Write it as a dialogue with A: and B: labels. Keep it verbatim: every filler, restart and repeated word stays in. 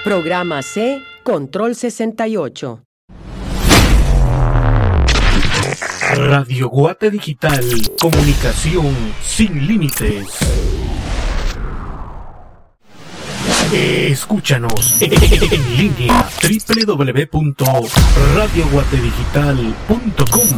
A: Programa C, Control sesenta y ocho.
B: Radio Guate Digital, comunicación sin límites. Escúchanos en línea doble u doble u doble u punto radio guate digital punto com.